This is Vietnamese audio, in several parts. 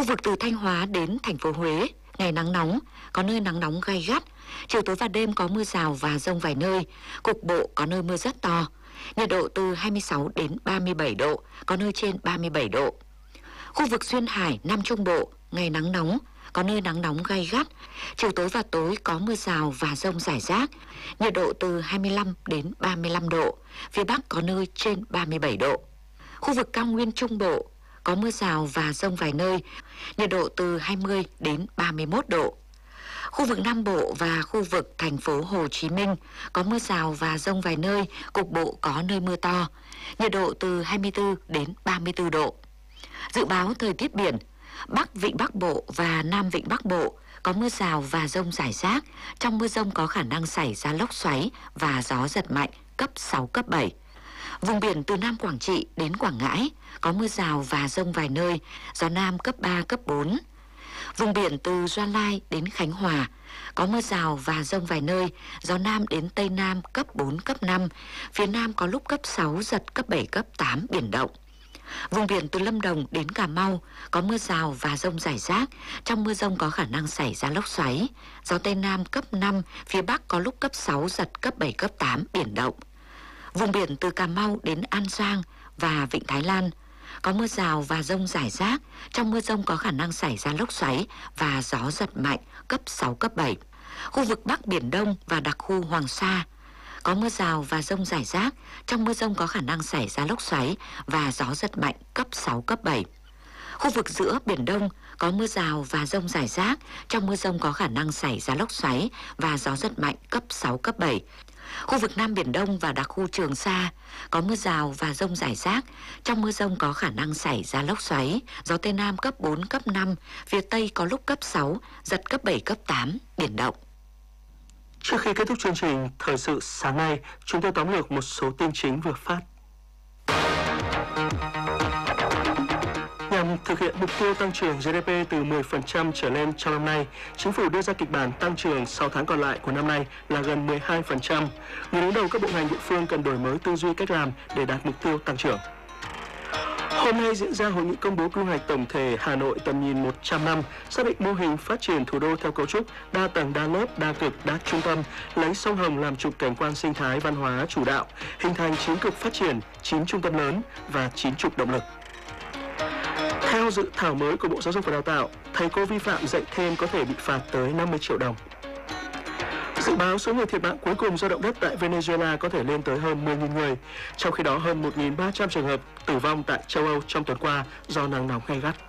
Khu vực từ Thanh Hóa đến thành phố Huế, ngày nắng nóng, có nơi nắng nóng gay gắt. Chiều tối và đêm có mưa rào và dông vài nơi, cục bộ có nơi mưa rất to. Nhiệt độ từ 26 đến 37 độ, có nơi trên 37 độ. Khu vực duyên hải, Nam Trung Bộ, ngày nắng nóng, có nơi nắng nóng gay gắt. Chiều tối và tối có mưa rào và dông rải rác. Nhiệt độ từ 25 đến 35 độ, phía Bắc có nơi trên 37 độ. Khu vực cao nguyên Trung Bộ, có mưa rào và dông vài nơi, nhiệt độ từ 20 đến 31 độ. Khu vực Nam Bộ và khu vực thành phố Hồ Chí Minh có mưa rào và dông vài nơi, cục bộ có nơi mưa to, nhiệt độ từ 24 đến 34 độ. Dự báo thời tiết biển, Bắc Vịnh Bắc Bộ và Nam Vịnh Bắc Bộ có mưa rào và dông rải rác, trong mưa dông có khả năng xảy ra lốc xoáy và gió giật mạnh cấp 6, cấp 7. Vùng biển từ Nam Quảng Trị đến Quảng Ngãi có mưa rào và dông vài nơi, gió Nam cấp 3, cấp 4. Vùng biển từ Gia Lai đến Khánh Hòa có mưa rào và dông vài nơi, gió Nam đến Tây Nam cấp 4, cấp 5, phía Nam có lúc cấp 6, giật cấp 7, cấp 8, biển động. Vùng biển từ Lâm Đồng đến Cà Mau có mưa rào và dông rải rác, trong mưa dông có khả năng xảy ra lốc xoáy, gió Tây Nam cấp 5, phía Bắc có lúc cấp 6, giật cấp 7, cấp 8, biển động. Vùng biển từ Cà Mau đến An Giang và Vịnh Thái Lan có mưa rào và dông rải rác, trong mưa dông có khả năng xảy ra lốc xoáy và gió giật mạnh cấp 6, cấp 7. Khu vực Bắc Biển Đông và đặc khu Hoàng Sa có mưa rào và dông rải rác, trong mưa dông có khả năng xảy ra lốc xoáy và gió giật mạnh cấp 6, cấp 7. Khu vực giữa Biển Đông có mưa rào và dông rải rác, trong mưa dông có khả năng xảy ra lốc xoáy và gió giật mạnh cấp 6, cấp 7. Khu vực Nam Biển Đông và đặc khu Trường Sa có mưa rào và dông rải rác, trong mưa dông có khả năng xảy ra lốc xoáy, gió Tây Nam cấp 4, cấp 5, phía Tây có lúc cấp 6, giật cấp 7, cấp 8, biển động. Trước khi kết thúc chương trình Thời sự sáng nay, chúng tôi tóm lược một số tin chính vừa phát. Nhằm thực hiện mục tiêu tăng trưởng GDP từ 10% trở lên trong năm nay, Chính phủ đưa ra kịch bản tăng trưởng 6 tháng còn lại của năm nay là gần 12%. Người đứng đầu các bộ ngành địa phương cần đổi mới tư duy cách làm để đạt mục tiêu tăng trưởng. Hôm nay diễn ra hội nghị công bố quy hoạch tổng thể Hà Nội tầm nhìn 100 năm, xác định mô hình phát triển thủ đô theo cấu trúc đa tầng, đa lớp, đa cực, đa trung tâm, lấy sông Hồng làm trục cảnh quan sinh thái văn hóa chủ đạo, hình thành 9 cực phát triển, 9 trung tâm lớn và 9 trục động lực. Theo dự thảo mới của Bộ Giáo dục và Đào tạo, thầy cô vi phạm dạy thêm có thể bị phạt tới 50 triệu đồng. Dự báo số người thiệt mạng cuối cùng do động đất tại Venezuela có thể lên tới hơn 10.000 người, trong khi đó hơn 1.300 trường hợp tử vong tại châu Âu trong tuần qua do nắng nóng gay gắt.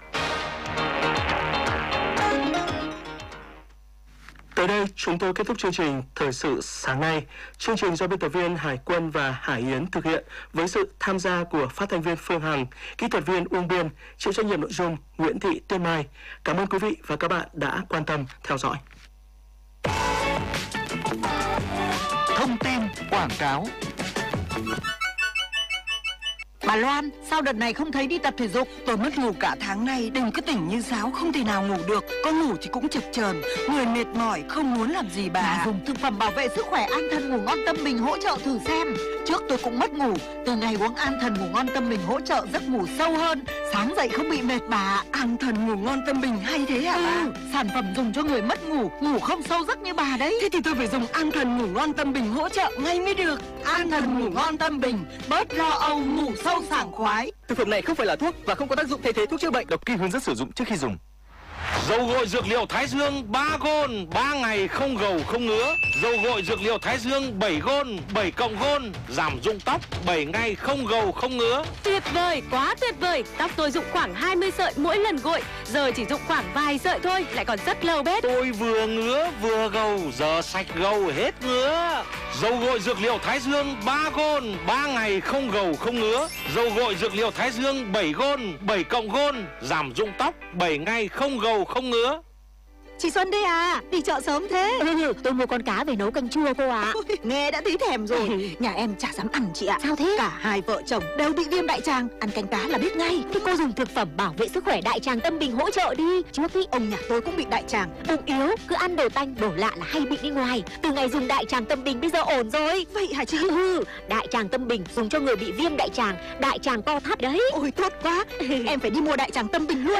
Tới đây, chúng tôi kết thúc chương trình Thời sự sáng nay. Chương trình do biên tập viên Hải Quân và Hải Yến thực hiện với sự tham gia của phát thanh viên Phương Hằng, kỹ thuật viên Uông Biên, chịu trách nhiệm nội dung Nguyễn Thị Tuyên Mai. Cảm ơn quý vị và các bạn đã quan tâm theo dõi. Thông tin quảng cáo. Bà Loan, sao đợt này không thấy đi tập thể dục? Tôi mất ngủ cả tháng nay, đừng cứ tỉnh như sáo, không thể nào ngủ được. Có ngủ thì cũng chập chờn, người mệt mỏi, không muốn làm gì bà. Dùng thực phẩm bảo vệ sức khỏe An Thần Ngủ Ngon Tâm Bình hỗ trợ thử xem. Trước tôi cũng mất ngủ, từ ngày uống An Thần Ngủ Ngon Tâm Bình hỗ trợ giấc ngủ sâu hơn, sáng dậy không bị mệt bà. An Thần Ngủ Ngon Tâm Bình hay thế hả bà? Sản phẩm dùng cho người mất ngủ, ngủ không sâu giấc như bà đấy. Thế thì tôi phải dùng An Thần Ngủ Ngon Tâm Bình hỗ trợ ngay mới được. An Thần Ngủ Ngon Tâm Bình, bớt lo âu, ngủ sâu sảng khoái. Thực phẩm này không phải là thuốc và không có tác dụng thay thế thuốc chữa bệnh. Đọc kỹ hướng dẫn sử dụng trước khi dùng. Dầu gội dược liệu Thái Dương 3 gôn, 3 ngày không gầu không ngứa. Dầu gội dược liệu Thái Dương 7 gôn, 7 cộng gôn, giảm rụng tóc 7 ngày không gầu không ngứa. Tuyệt vời, quá tuyệt vời. Tóc tôi rụng khoảng 20 sợi mỗi lần gội, giờ chỉ rụng khoảng vài sợi thôi, lại còn rất lâu bết. Tôi vừa ngứa vừa gầu, giờ sạch gầu hết ngứa. Dầu gội dược liệu Thái Dương 3 gôn, 3 ngày không gầu không ngứa. Dầu gội dược liệu Thái Dương 7 gôn, 7 cộng gôn, giảm rụng tóc 7 ngày không gầu không ngứa. Chị Xuân đây à, đi chợ sớm thế. Tôi mua con cá về nấu canh chua cô ạ. Nghe đã thấy thèm rồi. Nhà em chả dám ăn chị ạ. Sao thế? Cả hai vợ chồng đều bị viêm đại tràng, ăn canh cá là biết ngay. Thì cô dùng thực phẩm bảo vệ sức khỏe Đại Tràng Tâm Bình hỗ trợ đi. Trước ý ông nhà tôi cũng bị đại tràng. Bụng yếu, cứ ăn đồ tanh, đồ lạ là hay bị đi ngoài. Từ ngày dùng Đại Tràng Tâm Bình bây giờ ổn rồi. Vậy hả chị? Đại Tràng Tâm Bình dùng cho người bị viêm đại tràng, đại tràng co thắt đấy. Ôi tốt quá. Em phải đi mua Đại Tràng Tâm Bình luôn.